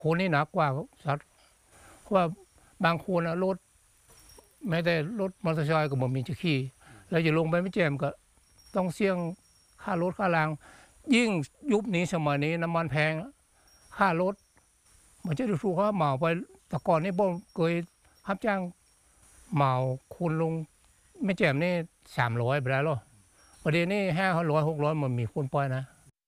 คนนี่หนักกว่าสัตว์เพราะว่าบางคนรถแม้แต่รถมอเตอร์ไซค์ก็บ่มีจะขี่แล้วจะลงไปไม่แจ่มก็ต้องเสี่ยงค่ารถค่ารางยิ่งยุคนี้สมัยนี้น้ำมันแพงค่ารถมันจะถูกเขาเหมาไปแต่ก่อนนี่บ่เคยรับจ้างเหมาคุณลงไม่แจ่มนี่300ไปแล้วหรอประเดี๋ยวนี้500 600มันมีคนปล่อยนะ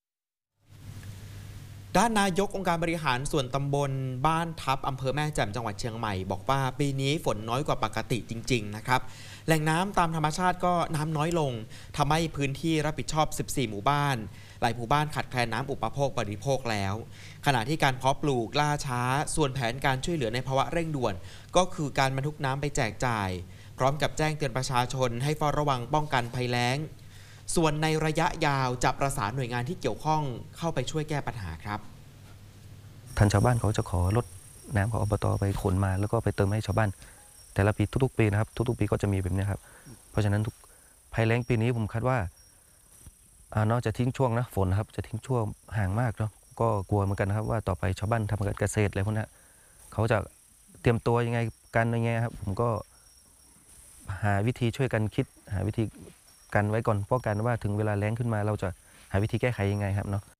ด้านนายกองค์การบริหารส่วนตำบลบ้านทับอำเภอแม่แจ่มจังหวัดเชียงใหม่บอกว่าปีนี้ฝนน้อยกว่าปกติจริงๆนะครับแหล่งน้ำตามธรรมชาติก็น้ำน้อยลงทำให้พื้นที่รับผิดชอบ14หมู่บ้านหลายหมู่บ้านขาดแคลนน้ำอุปโภคบริโภคแล้วขณะที่การเพาะปลูกล่าช้าส่วนแผนการช่วยเหลือในภาวะเร่งด่วนก็คือการบรรทุกน้ำไปแจกจ่ายพร้อมกับแจ้งเตือนประชาชนให้เฝ้าระวังป้องกันภัยแล้งส่วนในระยะยาวจะประสานหน่วยงานที่เกี่ยวข้องเข้าไปช่วยแก้ปัญหาครับทางชาวบ้านเขาจะขอรถน้ำของอบตไปขนมาแล้วก็ไปเติมให้ชาวบ้านแต่ละปีทุกๆปีนะครับทุกๆปีก็จะมีแบบนี้ครับเพราะฉะนั้นภัยแล้งปีนี้ผมคาดว่านอกจากทิ้งช่วงนะฝนนะครับจะทิ้งช่วงห่างมากเนาะก็กลัวเหมือนกันนะครับว่าต่อไปชาวบ้านทำการเกษตรอะไรพวกนี้เขาจะเตรียมตัวยังไงกันยังไงครับผมก็หาวิธีช่วยกันคิดหาวิธีกันไว้ก่อนป้องกันว่าถึงเวลาแล้งขึ้นมาเราจะหาวิธีแก้ไขยังไงครับเนาะ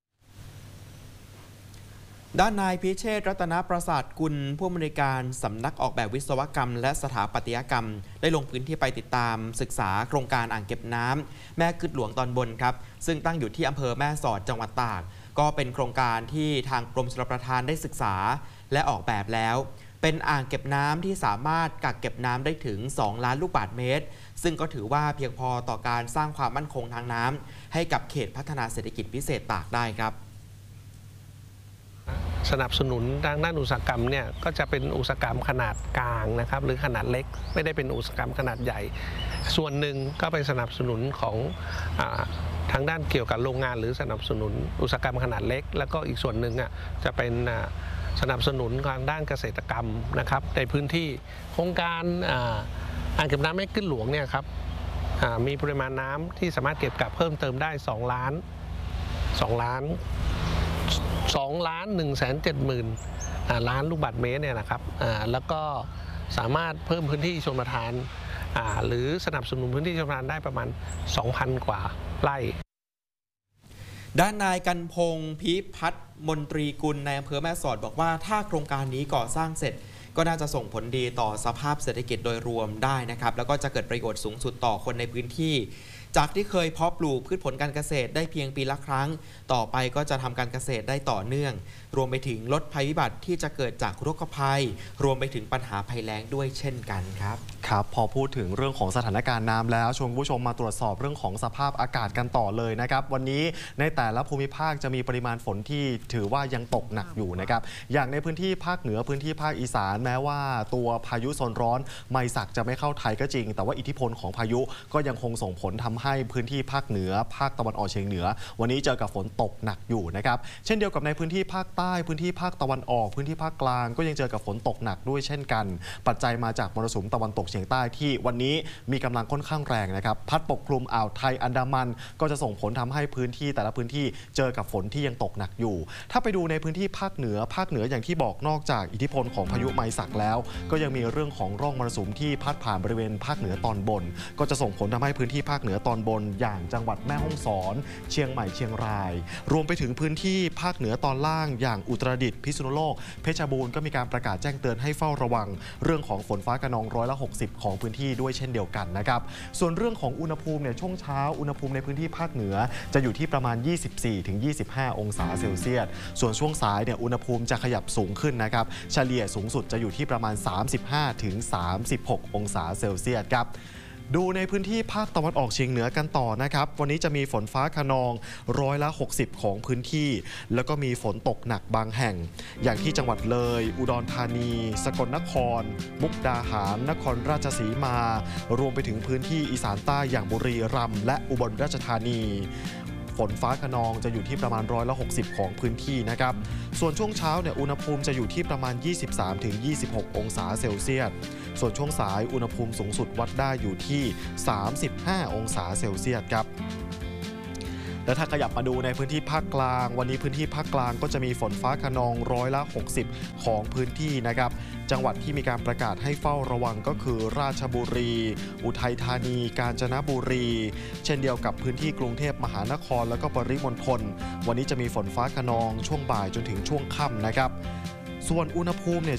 ด้านนายพิเชษฐ์รัตนประสาทกุลผู้อำนวยการสำนักออกแบบวิศวกรรมและสถาปัตยกรรมได้ลงพื้นที่ไปติดตามศึกษาโครงการอ่างเก็บน้ำแม่กึดหลวงตอนบนครับซึ่งตั้งอยู่ที่อำเภอแม่สอดจังหวัดตากก็เป็นโครงการที่ทางกรมชลประทานได้ศึกษาและออกแบบแล้วเป็นอ่างเก็บน้ำที่สามารถกักเก็บน้ำได้ถึง2 ล้านลูกบาศก์เมตรซึ่งก็ถือว่าเพียงพอต่อการสร้างความมั่นคงทางน้ำให้กับเขตพัฒนาเศรษฐกิจพิเศษตากได้ครับสนับสนุนทางด้านอุตสาหกรรมเนี่ยก็จะเป็นอุตสาหกรรมขนาดกลางนะครับหรือขนาดเล็กไม่ได้เป็นอุตสาหกรรมขนาดใหญ่ส่วนหนึ่งก็ไปสนับสนุนของทางด้านเกี่ยวกับโรงงานหรือสนับสนุนอุตสาหกรรมขนาดเล็กแล้วก็อีกส่วนหนึ่งจะเป็นสนับสนุนทางด้านเกษตรกรรมนะครับในพื้นที่โครงการอ่างเก็บน้ำแม่กึ้นหลวงเนี่ยครับมีปริมาณน้ำที่สามารถเก็บกักเพิ่มเติมได้2 ล้าน170,000 ล้านลูกบาศก์เมตรเนี่ยนะครับแล้วก็สามารถเพิ่มพื้นที่ชลประทานหรือสนับสนุนพื้นที่ชลประทานได้ประมาณ 2,000 กว่าไร่ด้านนายกันพงษ์พิพัฒน์มนตรีกุลในอำเภอแม่สอดบอกว่าถ้าโครงการนี้ก่อสร้างเสร็จก็น่าจะส่งผลดีต่อสภาพเศรษฐกิจโดยรวมได้นะครับแล้วก็จะเกิดประโยชน์สูงสุดต่อคนในพื้นที่จากที่เคยเพาะปลูกพืชผลการเกษตรได้เพียงปีละครั้งต่อไปก็จะทำการเกษตรได้ต่อเนื่องรวมไปถึงลดภัยพิบัติที่จะเกิดจากอุทกภัยรวมไปถึงปัญหาภัยแล้งด้วยเช่นกันครับครับพอพูดถึงเรื่องของสถานการณ์น้ำแล้วชวนผู้ชมมาตรวจสอบเรื่องของสภาพอากาศกันต่อเลยนะครับวันนี้ในแต่ละภูมิภาคจะมีปริมาณฝนที่ถือว่ายังตกหนักอยู่นะครับอย่างในพื้นที่ภาคเหนือพื้นที่ภาคอีสานแม้ว่าตัวพายุโซนร้อนไมศักจะไม่เข้าไทยก็จริงแต่ว่าอิทธิพลของพายุก็ยังคงส่งผลทำให้พื้นที่ภาคเหนือภาคตะวันออกเฉียงเหนือวันนี้เจอกับฝนตกหนักอยู่นะครับเช่นเดียวกับในพื้นที่ภาคใต้พื้นที่ภาคตะวันออกพื้นที่ภาคกลางก็ยังเจอกับฝนตกหนักด้วยเช่นกันปัจจัยมาจากมรสุมตะวันตกเฉียงใต้ที่วันนี้มีกำลังค่อนข้างแรงนะครับพัดปกคลุมอ่าวไทยอันดามันก็จะส่งผลทำให้พื้นที่แต่ละพื้นที่เจอกับฝนที่ยังตกหนักอยู่ถ้าไปดูในพื้นที่ภาคเหนืออย่างที่บอกนอกจากอิทธิพลของพายุไมศักแล้วก็ยังมีเรื่องของร่องมรสุมที่พัดผ่านบริเวณภาคเหนือตอนบนก็จะส่งผลทำให้พื้นที่ภาคเหนือตอนบนอย่างจังหวัดแม่ฮ่องสอนเชียงใหม่เชียงรายรวมไปถึงพื้นที่ภาคเหนือตอนล่างอย่างอุตรดิตถ์พิษณุโลกเพชรบูรณ์ก็มีการประกาศแจ้งเตือนให้เฝ้าระวังเรื่องของฝนฟ้าคะนอง160ของพื้นที่ด้วยเช่นเดียวกันนะครับส่วนเรื่องของอุณหภูมิเนี่ยช่วงเช้าอุณหภูมิในพื้นที่ภาคเหนือจะอยู่ที่ประมาณ 24-25 องศาเซลเซียสส่วนช่วงสายเนี่ยอุณหภูมิจะขยับสูงขึ้นนะครับเฉลี่ยสูงสุดจะอยู่ที่ประมาณ 35-36 องศาเซลเซียสครับดูในพื้นที่ภาคตะวันออกเฉียงเหนือกันต่อนะครับวันนี้จะมีฝนฟ้าคะนอง60%ของพื้นที่แล้วก็มีฝนตกหนักบางแห่งอย่างที่จังหวัดเลยอุดรธานีสกลนครมุกดาหารนครราชสีมารวมไปถึงพื้นที่อีสานใต้อย่างบุรีรัมย์และอุบลราชธานีฝนฟ้าคะนองจะอยู่ที่ประมาณ60%ของพื้นที่นะครับส่วนช่วงเช้าเนี่ยอุณหภูมิจะอยู่ที่ประมาณ 23-26 องศาเซลเซียสส่วนช่วงสายอุณหภูมิสูงสุดวัดได้อยู่ที่ 35 องศาเซลเซียสครับและถ้าขยับมาดูในพื้นที่ภาคกลางวันนี้พื้นที่ภาคกลางก็จะมีฝนฟ้าคะนอง60%ของพื้นที่นะครับจังหวัดที่มีการประกาศให้เฝ้าระวังก็คือราชบุรีอุทัยธานีกาญจนบุรีเช่นเดียวกับพื้นที่กรุงเทพมหานครและก็ปริมณฑลวันนี้จะมีฝนฟ้าคะนองช่วงบ่ายจนถึงช่วงค่ำนะครับส่วนอุณหภูมิเนี่ย